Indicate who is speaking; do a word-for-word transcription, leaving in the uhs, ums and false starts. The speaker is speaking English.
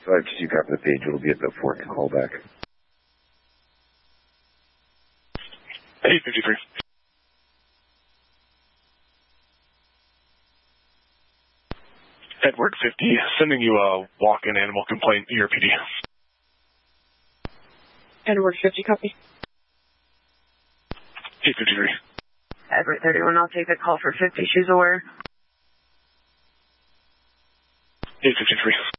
Speaker 1: five two, copy the page. It'll be at the fork. Call back.
Speaker 2: eight fifty-three. Edward fifty, sending you a walk-in animal complaint, E R P D.
Speaker 3: Edward fifty, copy.
Speaker 2: eight fifty-three.
Speaker 4: Edward thirty-one, I'll take the call for fifty. She's aware.
Speaker 2: eight fifty-three.